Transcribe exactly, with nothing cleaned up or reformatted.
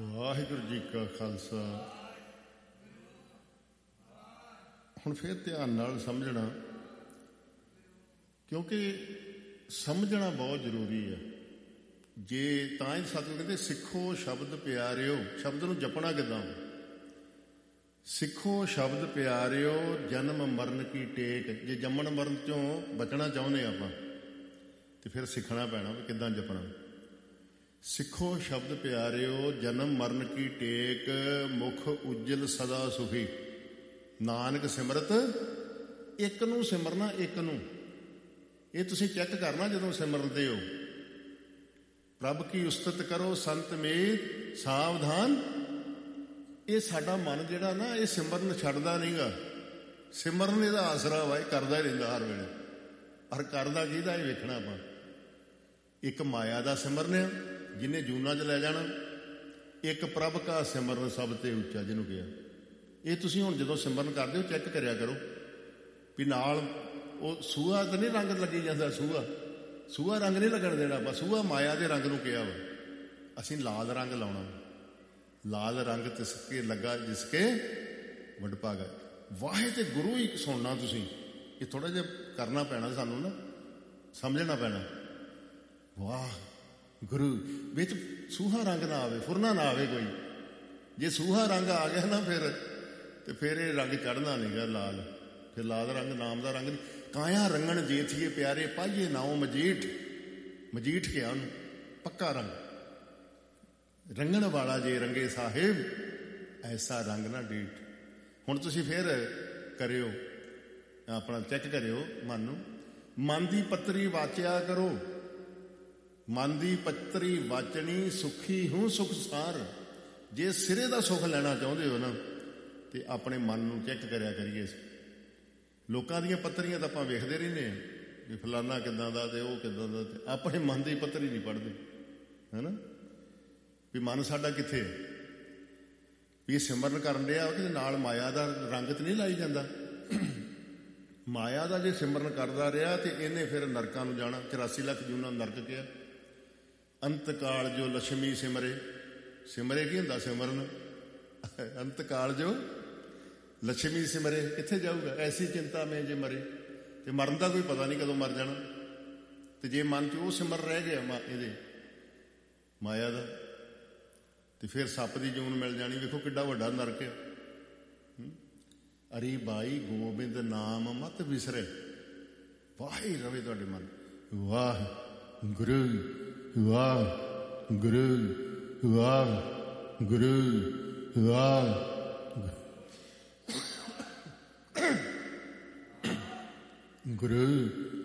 ਵਾਹਿਗੁਰੂ ਜੀ ਕਾ ਖਾਲਸਾ। ਹੁਣ ਫਿਰ ਧਿਆਨ ਨਾਲ ਸਮਝਣਾ, ਕਿਉਂਕਿ ਸਮਝਣਾ ਬਹੁਤ ਜ਼ਰੂਰੀ ਹੈ। ਜੇ ਤਾਂ ਹੀ ਸਤਿਗੁਰੂ ਕਹਿੰਦੇ ਸਿੱਖੋ ਸ਼ਬਦ ਪਿਆਰਿਓ। ਸ਼ਬਦ ਨੂੰ ਜਪਣਾ ਕਿੱਦਾਂ? ਸਿੱਖੋ ਸ਼ਬਦ ਪਿਆਰਿਓ ਜਨਮ ਮਰਨ ਕੀ ਟੇਕ। ਜੇ ਜੰਮਣ ਮਰਨ ਚੋਂ ਬਚਣਾ ਚਾਹੁੰਦੇ ਆਪਾਂ ਤੇ ਫਿਰ ਸਿੱਖਣਾ ਪੈਣਾ ਵੀ ਕਿੱਦਾਂ ਜਪਣਾ। ਸਿੱਖੋ ਸ਼ਬਦ ਪਿਆਰਿਓ ਜਨਮ ਮਰਨ ਕੀ ਟੇਕ, ਮੁਖ ਉਜਲ ਸਦਾ ਸੁਖੀ। ਨਾਨਕ ਸਿਮਰਤ ਇੱਕ ਨੂੰ ਸਿਮਰਨਾ, ਇੱਕ ਨੂੰ। ਇਹ ਤੁਸੀਂ ਚੈੱਕ ਕਰਨਾ ਜਦੋਂ ਸਿਮਰਦੇ ਹੋ। ਪ੍ਰਭ ਕੀ ਉਸਤਤ ਕਰੋ ਸੰਤ ਮੇਰ ਸਾਵਧਾਨ। ਇਹ ਸਾਡਾ ਮਨ ਜਿਹੜਾ ਨਾ, ਇਹ ਸਿਮਰਨ ਛੱਡਦਾ ਨਹੀਂਗਾ। ਸਿਮਰਨ ਇਹਦਾ ਆਸਰਾ ਵਾ, ਇਹ ਕਰਦਾ ਹੀ ਰਹਿੰਦਾ ਹਰ ਵੇਲੇ। ਪਰ ਕਰਦਾ ਕਿਹਦਾ ਇਹ ਵੇਖਣਾ ਆਪਾਂ। ਇੱਕ ਮਾਇਆ ਦਾ ਸਿਮਰਨ ਆ ਜਿਹਨੇ ਜੂਨਾਂ 'ਚ ਲੈ ਜਾਣਾ, ਇੱਕ ਪ੍ਰਭ ਕਾ ਸਿਮਰਨ ਸਭ ਤੇ ਉੱਚਾ ਜਿਹਨੂੰ ਕਿਹਾ। ਇਹ ਤੁਸੀਂ ਹੁਣ ਜਦੋਂ ਸਿਮਰਨ ਕਰਦੇ ਹੋ ਚੈੱਕ ਕਰਿਆ ਕਰੋ ਵੀ ਨਾਲ ਉਹ ਸੂਹਾ ਤਾਂ ਨਹੀਂ ਰੰਗ ਲੱਗੀ ਜਾਂਦਾ। ਸੂਹਾ ਸੂਹਾ ਰੰਗ ਨਹੀਂ ਲੱਗਣ ਦੇਣਾ ਆਪਾਂ। ਸੂਹਾ ਮਾਇਆ ਦੇ ਰੰਗ ਨੂੰ ਕਿਹਾ ਵਾ, ਅਸੀਂ ਲਾਲ ਰੰਗ ਲਾਉਣਾ। ਲਾਲ ਰੰਗ ਤਿਸਕੇ ਲੱਗਾ ਜਿਸਕੇ ਵਡਭਾਗਾ। ਵਾਹੇ ਤੇ ਗੁਰੂ ਹੀ ਸੁਣਨਾ ਤੁਸੀਂ। ਇਹ ਥੋੜਾ ਜਿਹਾ ਕਰਨਾ ਪੈਣਾ ਸਾਨੂੰ ਨਾ, ਸਮਝਣਾ ਪੈਣਾ। ਵਾਹ ਗੁਰੂ ਵਿੱਚ ਸੂਹਾ ਰੰਗ ਨਾ ਆਵੇ, ਫੁਰਨਾ ਨਾ ਆਵੇ ਕੋਈ। ਜੇ ਸੂਹਾ ਰੰਗ ਆ ਗਿਆ ਨਾ ਫਿਰ ਤੇ ਫਿਰ ਇਹ ਰੰਗ ਚੜ੍ਹਨਾ ਨਹੀਂਗਾ ਲਾਲ। ਫਿਰ ਲਾਲ ਰੰਗ ਨਾਮ ਦਾ ਰੰਗ ਨਹੀਂ। ਕਾਇਆ ਰੰਗਣ ਜੇਥੀਏ ਪਿਆਰੇ ਪਾਈਏ ਨਾਉ ਮਜੀਠ। ਮਜੀਠ ਕਿਹਾ ਉਹਨੂੰ, ਪੱਕਾ ਰੰਗ। ਰੰਗਣ ਵਾਲਾ ਜੇ ਰੰਗੇ ਸਾਹਿਬ ਐਸਾ ਰੰਗ ਨਾ ਡੀਠ। ਹੁਣ ਤੁਸੀਂ ਫਿਰ ਕਰਿਓ, ਆਪਣਾ ਚੈੱਕ ਕਰਿਓ ਮਨ ਨੂੰ। ਮਨ ਦੀ ਪੱਤਰੀ ਵਾਚਿਆ ਕਰੋ। ਮਨ ਦੀ ਪੱਤਰੀ ਵਾਚਣੀ ਸੁਖੀ ਹੂੰ ਸੁਖ ਸਾਰ। ਜੇ ਸਿਰੇ ਦਾ ਸੁੱਖ ਲੈਣਾ ਚਾਹੁੰਦੇ ਹੋ ਨਾ ਤੇ ਆਪਣੇ ਮਨ ਨੂੰ ਚੈੱਕ ਕਰਿਆ ਕਰੀਏ। ਲੋਕਾਂ ਦੀਆਂ ਪੱਤਰੀਆਂ ਤਾਂ ਆਪਾਂ ਵੇਖਦੇ ਰਹਿੰਦੇ ਹਾਂ ਵੀ ਫਲਾਨਾ ਕਿੱਦਾਂ ਦਾ ਤੇ ਉਹ ਕਿੱਦਾਂ ਦਾ, ਤੇ ਆਪਣੇ ਮਨ ਦੀ ਪੱਤਰੀ ਨਹੀਂ ਪੜ੍ਹਦੇ, ਹੈ ਨਾ। ਵੀ ਮਨ ਸਾਡਾ ਕਿੱਥੇ ਵੀ ਇਹ ਸਿਮਰਨ ਕਰਨ ਡਿਆ ਉਹਦੇ ਨਾਲ ਮਾਇਆ ਦਾ ਰੰਗ ਤੇ ਨਹੀਂ ਲਾਈ ਜਾਂਦਾ। ਮਾਇਆ ਦਾ ਜੇ ਸਿਮਰਨ ਕਰਦਾ ਰਿਹਾ ਤੇ ਇਹਨੇ ਫਿਰ ਨਰਕਾਂ ਨੂੰ ਜਾਣਾ। ਚੁਰਾਸੀ ਲੱਖ ਜੂਨਾਂ ਨਰਕ ਕਿਹਾ। ਅੰਤ ਕਾਲ ਜੋ ਲక్ష్ਮੀ ਸਿਮਰੇ। ਸਿਮਰੇ ਕੀ ਹੁੰਦਾ? ਸਿਮਰਨ। ਅੰਤ ਕਾਲ ਜੋ ਲక్ష్ਮੀ ਸਿਮਰੇ, ਕਿੱਥੇ ਜਾਊਗਾ? ਐਸੀ ਚਿੰਤਾ ਮੈਂ ਜੇ ਮਰੇ। ਤੇ ਮਰਨ ਦਾ ਕੋਈ ਪਤਾ ਨਹੀਂ ਕਦੋਂ ਮਰ ਜਾਣਾ। ਤੇ ਜੇ ਮਨ 'ਚ ਉਹ ਸਿਮਰ ਰਹਿ ਗਿਆ ਮਾ ਇਹਦੇ ਮਾਇਆ ਦਾ, ਤੇ ਫਿਰ ਸੱਪ ਦੀ ਜੂਨ ਮਿਲ ਜਾਣੀ। ਵੇਖੋ ਕਿੱਡਾ ਵੱਡਾ ਨਰਕ ਹੈ। ਅਰੀ ਬਾਈ ਗੋਬਿੰਦ ਨਾਮ ਮਤ ਵਿਸਰੇ। ਵਾਹ ਹੀ ਰਵੇ ਤੁਹਾਡੇ ਮਨ। ਵਾਹ ਗੁਰੂ ਵਾਹ ਗੁਰੂ ਵਾਹ ਗੁਰੂ ਵਾਹ ਗੁਰੂ